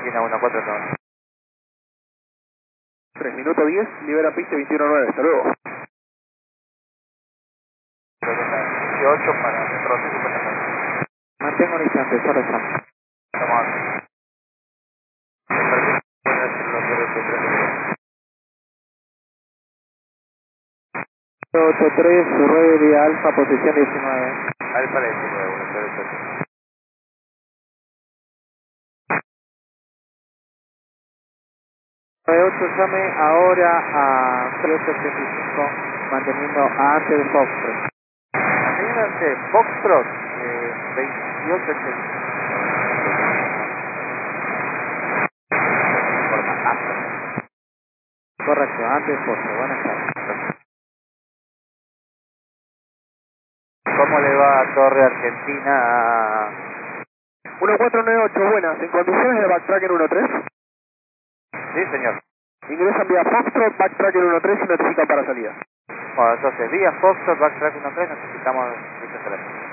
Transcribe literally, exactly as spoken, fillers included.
Argentina uno cuatro nueve. tres minutos diez, libera pista veintiuno nueve, hasta luego. dieciocho para retroceso. Mantengo un instante, solo estamos. Estamos ocho tres, nueve alfa, posición diecinueve. Alfa diecinueve, uno cero ocho. nueve ocho, llame ahora a tres ocho ochenta y cinco, manteniendo a antes de Foxtrot. Imagínate, Foxtrot, eh, veintiocho ochenta. Correcto, antes de Foxtrot, buenas tardes. ¿Cómo le va a Torre Argentina? uno cuatro nueve ocho, buenas, en condiciones de backtracker uno tres. Sí, señor. Ingresan vía Foxtrot, backtracker uno tres y notifican para salida. Bueno, entonces, vía Foxtrot, Backtrack uno tres, necesitamos dicha selección.